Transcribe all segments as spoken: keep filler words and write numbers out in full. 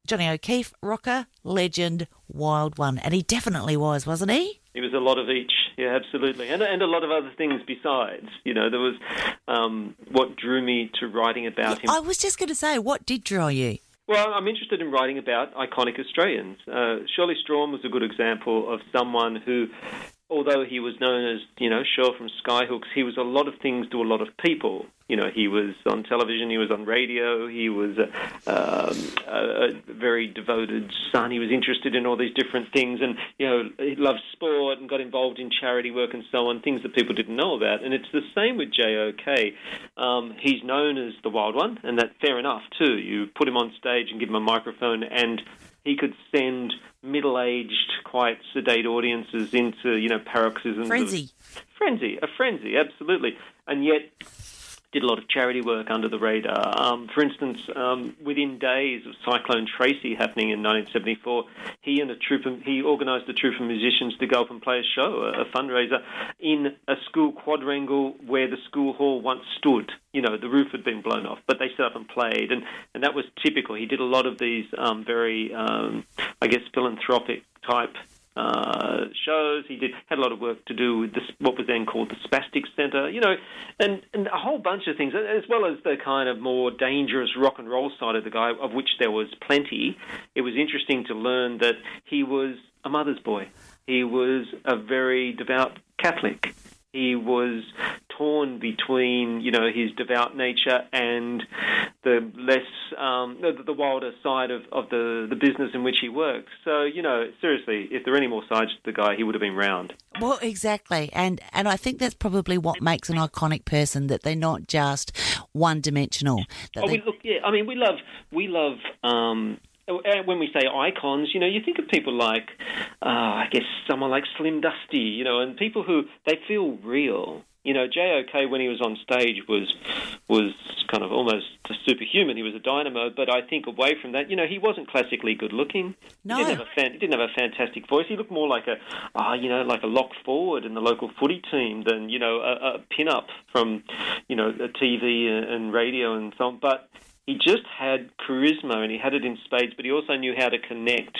Johnny O'Keefe, rocker, legend, wild one. And he definitely was, wasn't he? He was a lot of each, yeah, absolutely. And and a lot of other things besides. You know, there was um, what drew me to writing about him. I was just going to say, what did draw you? Well, I'm interested in writing about iconic Australians. Uh, Shirley Strawn was a good example of someone who, although he was known as, you know, Shirl from Skyhooks, he was a lot of things to a lot of people. You know, he was on television, he was on radio, he was a, um, a very devoted son. He was interested in all these different things and, you know, he loved sport and got involved in charity work and so on, things that people didn't know about. And it's the same with J O K. Um, he's known as the Wild One, and that's fair enough, too. You put him on stage and give him a microphone and he could send middle-aged, quite sedate audiences into, you know, paroxysms. Frenzy. Of, frenzy, a frenzy, absolutely. And yet did a lot of charity work under the radar. Um, for instance, um, within days of Cyclone Tracy happening in nineteen seventy-four, he and a troupe of, he organised a troupe of musicians to go up and play a show, a, a fundraiser, in a school quadrangle where the school hall once stood. You know, the roof had been blown off, but they set up and played, and, and that was typical. He did a lot of these um, very, um, I guess, philanthropic type Uh, shows. He did had a lot of work to do with this, what was then called the Spastic Centre, you know, and, and a whole bunch of things, as well as the kind of more dangerous rock and roll side of the guy, of which there was plenty. It was interesting to learn that he was a mother's boy. He was a very devout Catholic. He was torn between, you know, his devout nature and the less, um, the, the wilder side of, of the, the business in which he worked. So, you know, seriously, if there are any more sides to the guy, he would have been round. Well, exactly. And and I think that's probably what makes an iconic person, that they're not just one-dimensional. That Oh, they... we look, yeah, I mean, we love, we love, um, when we say icons, you know, you think of people like, uh, I guess, someone like Slim Dusty, you know, and people who, they feel real. You know, J O K, when he was on stage, was was kind of almost superhuman. He was a dynamo, but I think away from that, you know, he wasn't classically good-looking. No. He didn't have a, fan, he didn't have a fantastic voice. He looked more like a, uh, you know, like a lock forward in the local footy team than, you know, a, a pin-up from, you know, T V and radio and so on. But he just had charisma, and he had it in spades, but he also knew how to connect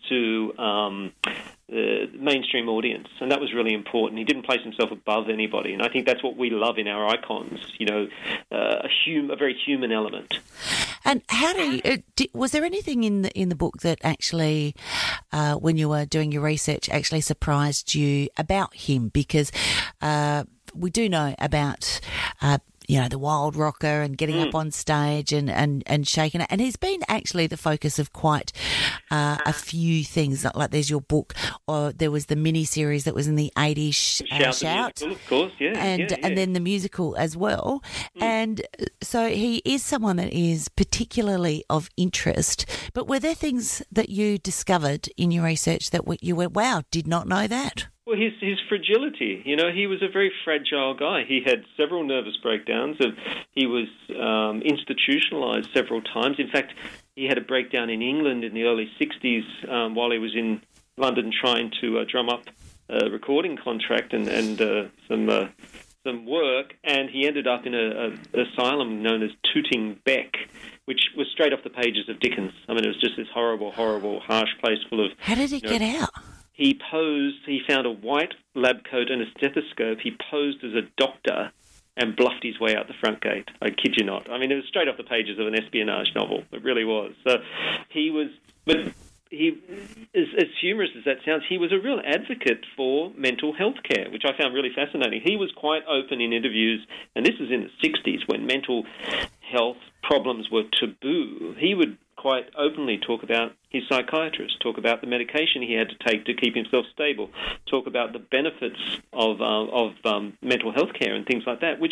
to um, the mainstream audience, and that was really important. He didn't place himself above anybody, and I think that's what we love in our icons, you know, uh, a, hum- a very human element. And how do you, uh, did, was there anything in the, in the book that actually, uh, when you were doing your research, actually surprised you about him? Because uh, we do know about uh, you know, the wild rocker and getting mm. up on stage and, and, and shaking it. And he's been actually the focus of quite uh, a few things. Like there's your book, or there was the mini-series that was in the eighties, uh, Shout. Shout. The musical, of course, yeah. And, yeah, yeah. and then the musical as well. Mm. And so he is someone that is particularly of interest. But were there things that you discovered in your research that you went, wow, did not know that? Well, his his fragility. You know, he was a very fragile guy. He had several nervous breakdowns. He was um, institutionalized several times. In fact, he had a breakdown in England in the early sixties um, while he was in London trying to uh, drum up a recording contract and, and uh, some uh, some work, and he ended up in an asylum known as Tooting Bec, which was straight off the pages of Dickens. I mean, it was just this horrible, horrible, harsh place full of... How did he you know, get out? He posed, he found a white lab coat and a stethoscope. He posed as a doctor and bluffed his way out the front gate. I kid you not. I mean, it was straight off the pages of an espionage novel. It really was. So he was, but he, as, as humorous as that sounds, he was a real advocate for mental health care, which I found really fascinating. He was quite open in interviews, and this was in the sixties when mental health problems were taboo. He would quite openly talk about his psychiatrist, talk about the medication he had to take to keep himself stable, talk about the benefits of uh, of um, mental health care and things like that, which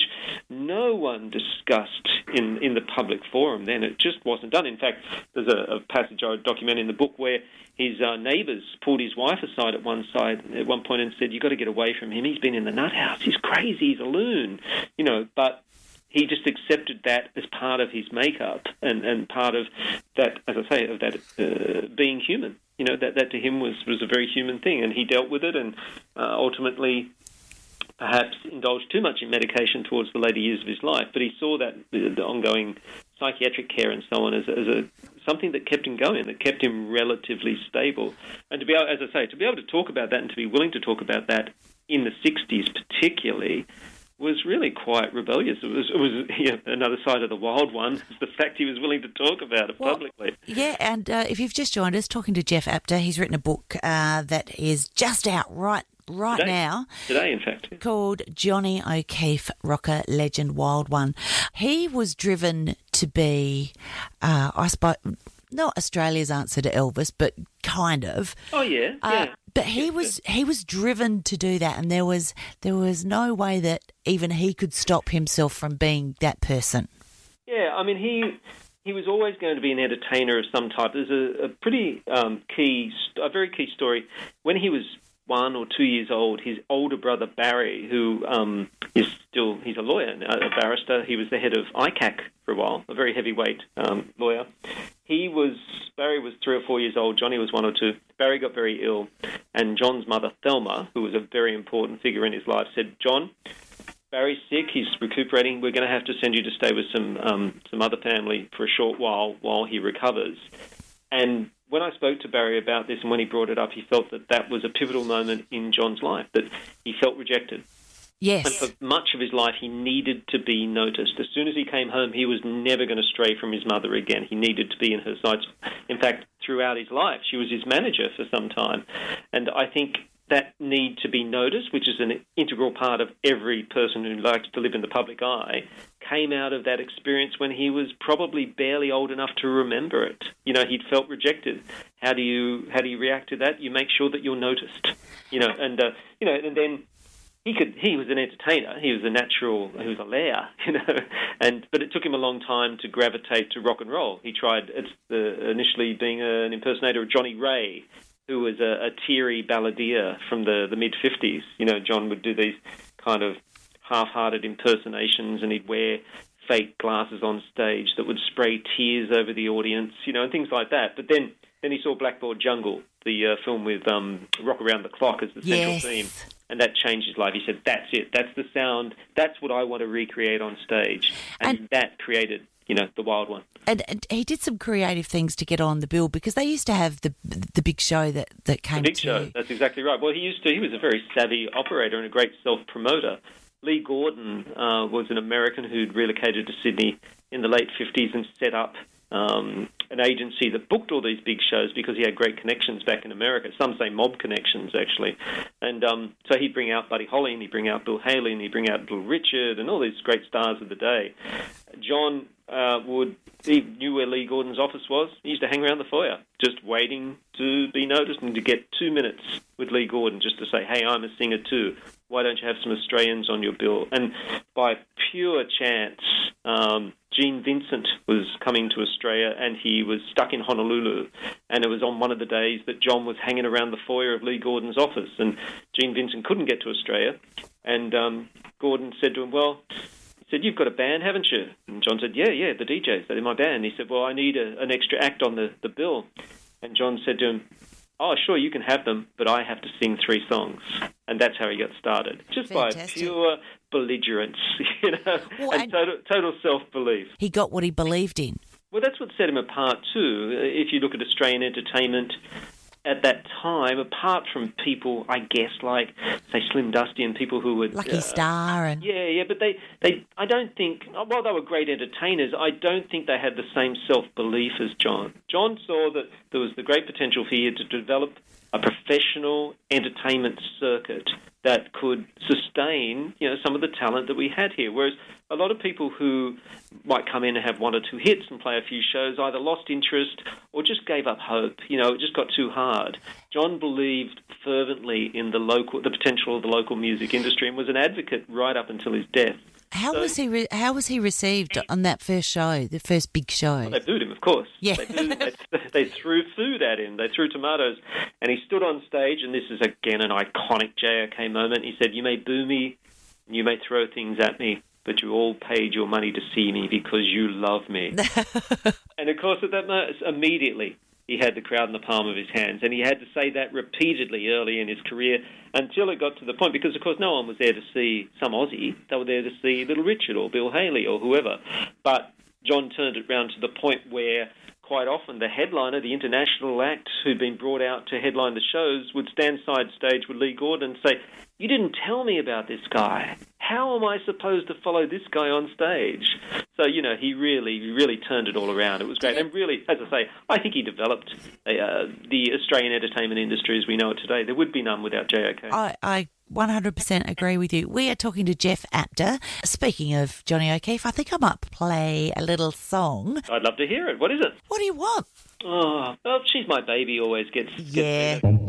no one discussed in, in the public forum then. It just wasn't done. In fact, there's a, a passage I document in the book where his uh, neighbours pulled his wife aside at one side at one point and said, "You've got to get away from him. He's been in the nut house. He's crazy. He's a loon." You know, but he just accepted that as part of his makeup and, and part of that, as I say, of that uh, being human. You know, that, that to him was, was a very human thing, and he dealt with it and uh, ultimately perhaps indulged too much in medication towards the later years of his life, but he saw that the, the ongoing psychiatric care and so on as, as a something that kept him going, that kept him relatively stable. And to be able, as I say, to be able to talk about that and to be willing to talk about that in the sixties particularly was really quite rebellious. It was, it was you know, another side of the wild one, the fact he was willing to talk about it well, publicly. Yeah, and uh, if you've just joined us, talking to Geoff Apter, he's written a book uh, that is just out right right today, now. Today, in fact. Yeah. Called Johnny O'Keefe, Rocker Legend, Wild One. He was driven to be, uh, I suppose, not Australia's answer to Elvis, but kind of. Oh, yeah, yeah. Uh, but he was he was driven to do that, and there was there was no way that even he could stop himself from being that person. Yeah, I mean, he he was always going to be an entertainer of some type. There's a, a pretty um, key, a very key story. When he was one or two years old, his older brother Barry, who um, is still, he's a lawyer, a barrister, he was the head of I C A C for a while, a very heavyweight um, lawyer. He was, Barry was three or four years old, Johnny was one or two. Barry got very ill, and John's mother, Thelma, who was a very important figure in his life, said, John, Barry's sick, he's recuperating, we're going to have to send you to stay with some um, some other family for a short while while he recovers. And when I spoke to Barry about this and when he brought it up, he felt that that was a pivotal moment in John's life, that he felt rejected. Yes. And for much of his life, he needed to be noticed. As soon as he came home, he was never going to stray from his mother again. He needed to be in her sights. In fact, throughout his life, she was his manager for some time. And I think that need to be noticed, which is an integral part of every person who likes to live in the public eye, came out of that experience when he was probably barely old enough to remember it. You know, he'd felt rejected. How do you how do you react to that? You make sure that you're noticed. You know, and uh, you know, and then he could he was an entertainer. He was a natural. He was a lair. You know, and but it took him a long time to gravitate to rock and roll. He tried it's the, initially being a, an impersonator of Johnny Ray, who was a, a teary balladeer from the, the mid-fifties. You know, John would do these kind of half-hearted impersonations, and he'd wear fake glasses on stage that would spray tears over the audience, you know, and things like that. But then, then he saw Blackboard Jungle, the uh, film with um, Rock Around the Clock as the central yes. theme, and that changed his life. He said, that's it, that's the sound, that's what I want to recreate on stage. And, and that created, you know, the Wild One. And, and he did some creative things to get on the bill, because they used to have the the big show that, that came The big to... show, that's exactly right. Well, he used to, he was a very savvy operator and a great self-promoter. Lee Gordon uh, was an American who'd relocated to Sydney in the late fifties and set up um, an agency that booked all these big shows because he had great connections back in America. Some say mob connections, actually. And um, so he'd bring out Buddy Holly, and he'd bring out Bill Haley, and he'd bring out Little Richard, and all these great stars of the day. John uh, would, he knew where Lee Gordon's office was. He used to hang around the foyer, just waiting to be noticed and to get two minutes with Lee Gordon, just to say, hey, I'm a singer too. Why don't you have some Australians on your bill? And by pure chance, um, Gene Vincent was coming to Australia, and he was stuck in Honolulu. And it was on one of the days that John was hanging around the foyer of Lee Gordon's office. And Gene Vincent couldn't get to Australia. And um, Gordon said to him, well, he said, you've got a band, haven't you? And John said, yeah, yeah, the D Js, they're in my band. He said, well, I need a, an extra act on the, the bill. And John said to him, oh, sure, you can have them, but I have to sing three songs. And that's how he got started, just Fantastic. by pure belligerence, you know, well, and, and total, total self-belief. He got what he believed in. Well, that's what set him apart, too. If you look at Australian entertainment at that time, apart from people, I guess, like, say, Slim Dusty and people who would... Lucky uh, Star and... Yeah, yeah, but they, they, I don't think... While they were great entertainers, I don't think they had the same self-belief as John. John saw that there was the great potential for here to develop a professional entertainment circuit that could sustain, you know, some of the talent that we had here. Whereas a lot of people who might come in and have one or two hits and play a few shows either lost interest or just gave up hope. You know, it just got too hard. John believed fervently in the local, the potential of the local music industry, and was an advocate right up until his death. How so, was he? Re- how was he received on that first show, the first big show? Well, they booed him, of course. Yeah, they, booed, they, they threw food at him. They threw tomatoes, and he stood on stage. And this is again an iconic J R K moment. He said, "You may boo me, you may throw things at me, but you all paid your money to see me because you love me." And of course, at that moment, immediately, he had the crowd in the palm of his hands, and he had to say that repeatedly early in his career until it got to the point, because, of course, no one was there to see some Aussie. They were there to see Little Richard or Bill Haley or whoever. But John turned it round to the point where quite often the headliner, the international act who'd been brought out to headline the shows, would stand side stage with Lee Gordon and say, "You didn't tell me about this guy. How am I supposed to follow this guy on stage?" So, you know, he really, really turned it all around. It was great. And really, as I say, I think he developed uh, the Australian entertainment industry as we know it today. There would be none without J O K. I, I one hundred percent agree with you. We are talking to Geoff Apter. Speaking of Johnny O'Keefe, I think I might play a little song. I'd love to hear it. What is it? What do you want? Oh, well, She's My Baby always gets... gets yeah. better.